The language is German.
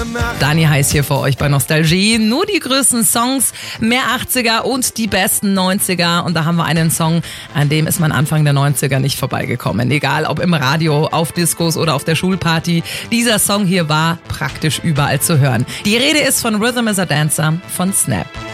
Dani Heiß hier für euch bei Nostalgie. Nur die größten Songs, mehr 80er und die besten 90er. Und da haben wir einen Song, an dem ist man Anfang der 90er nicht vorbeigekommen. Egal ob im Radio, auf Discos oder auf der Schulparty. Dieser Song hier war praktisch überall zu hören. Die Rede ist von Rhythm is a Dancer von Snap.